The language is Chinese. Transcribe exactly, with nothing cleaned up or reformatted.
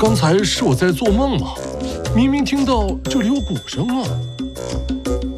刚才是我在做梦吗？明明听到这里有鼓声啊！